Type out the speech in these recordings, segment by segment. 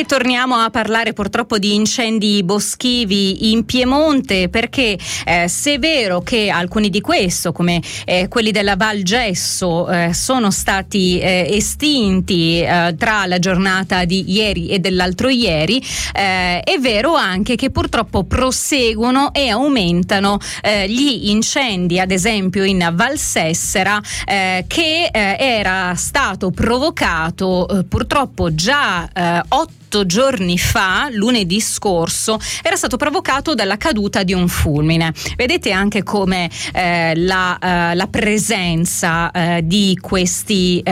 E torniamo a parlare purtroppo di incendi boschivi in Piemonte, perché se è vero che alcuni di questo, come quelli della Val Gesso, sono stati estinti tra la giornata di ieri e dell'altro ieri, è vero anche che purtroppo proseguono e aumentano gli incendi, ad esempio in Val Sessera, che era stato provocato purtroppo già 8 giorni fa, lunedì scorso, era stato provocato dalla caduta di un fulmine. Vedete anche come la presenza di queste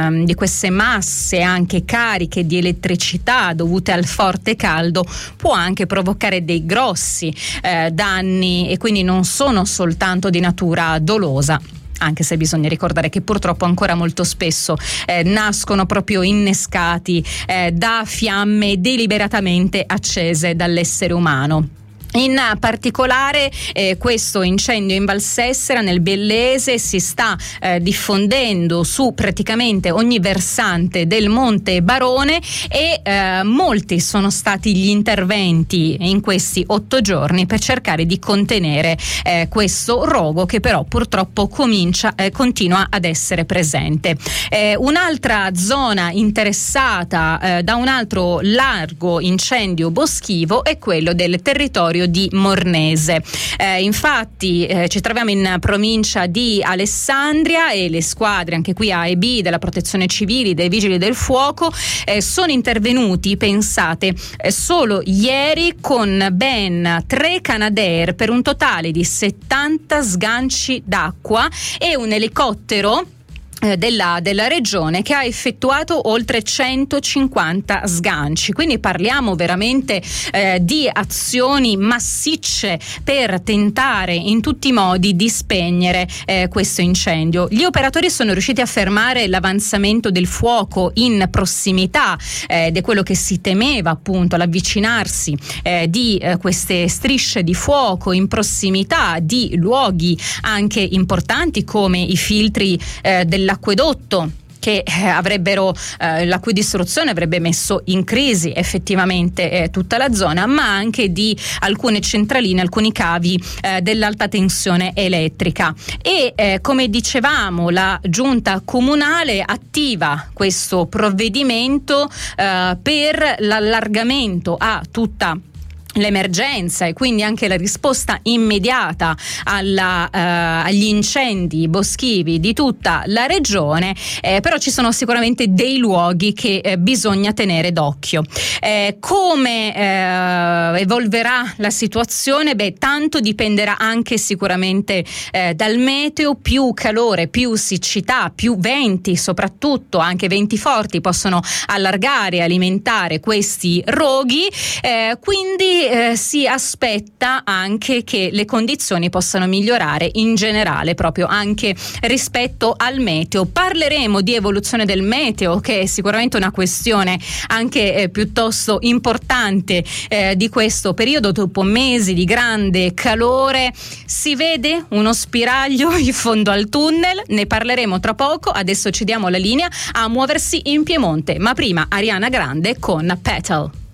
masse anche cariche di elettricità dovute al forte caldo può anche provocare dei grossi danni, e quindi non sono soltanto di natura dolosa, anche se bisogna ricordare che purtroppo ancora molto spesso nascono proprio innescati da fiamme deliberatamente accese dall'essere umano. In particolare questo incendio in Val Sessera, nel Bellese, si sta diffondendo su praticamente ogni versante del Monte Barone, e molti sono stati gli interventi in questi 8 giorni per cercare di contenere questo rogo, che però purtroppo continua ad essere presente. Un'altra zona interessata da un altro largo incendio boschivo è quello del territorio di Mornese. Infatti ci troviamo in provincia di Alessandria, e le squadre anche qui A e B della Protezione Civile, dei Vigili del Fuoco, sono intervenuti, pensate, solo ieri con ben 3 Canadair per un totale di 70 sganci d'acqua e un elicottero della regione che ha effettuato oltre 150 sganci. Quindi parliamo veramente di azioni massicce per tentare in tutti i modi di spegnere questo incendio. Gli operatori sono riusciti a fermare l'avanzamento del fuoco in prossimità ed è quello che si temeva, appunto, l'avvicinarsi di queste strisce di fuoco in prossimità di luoghi anche importanti come i filtri dell'acquedotto, che la cui distruzione avrebbe messo in crisi effettivamente tutta la zona, ma anche di alcune centraline, alcuni cavi dell'alta tensione elettrica. E come dicevamo, la giunta comunale attiva questo provvedimento per l'allargamento a tutta l'emergenza e quindi anche la risposta immediata agli incendi boschivi di tutta la regione, però ci sono sicuramente dei luoghi che bisogna tenere d'occhio. Come evolverà la situazione? Tanto dipenderà anche sicuramente dal meteo. Più calore, più siccità, più venti, soprattutto anche venti forti, possono allargare e alimentare questi roghi, quindi si aspetta anche che le condizioni possano migliorare in generale, proprio anche rispetto al meteo. Parleremo di evoluzione del meteo, che è sicuramente una questione anche piuttosto importante di questo periodo. Dopo mesi di grande calore si vede uno spiraglio in fondo al tunnel, ne parleremo tra poco. Adesso ci diamo la linea a Muoversi in Piemonte, ma prima Ariana Grande con Petal.